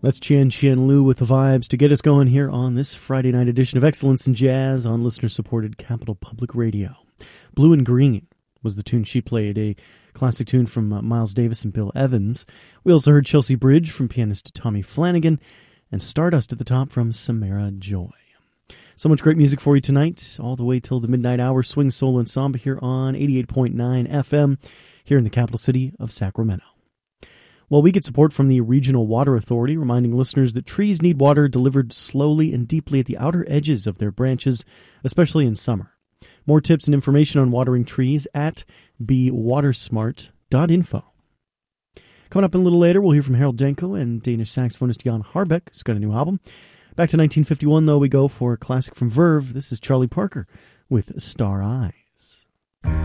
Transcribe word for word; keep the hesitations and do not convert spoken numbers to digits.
That's Qian Qian Lu with the vibes to get us going here on this Friday night edition of Excellence in Jazz on listener-supported Capital Public Radio. Blue and Green was the tune she played, a classic tune from uh, Miles Davis and Bill Evans. We also heard Chelsea Bridge from pianist Tommy Flanagan, and Stardust at the top from Samara Joy. So much great music for you tonight, all the way till the midnight hour. Swing Soul and Samba here on eighty-eight point nine F M, here in the capital city of Sacramento. Well, we get support from the Regional Water Authority, reminding listeners that trees need water delivered slowly and deeply at the outer edges of their branches, especially in summer. More tips and information on watering trees at be water smart dot info. Coming up in a little later, we'll hear from Harold Danko and Danish saxophonist Jan Harbeck, who's got a new album. Back to nineteen fifty-one, though, we go for a classic from Verve. This is Charlie Parker with Star Eye.